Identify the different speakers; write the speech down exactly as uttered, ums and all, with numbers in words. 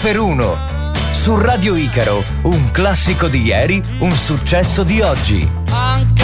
Speaker 1: per uno. Su Radio Icaro, un classico di ieri, un successo di oggi.
Speaker 2: Anche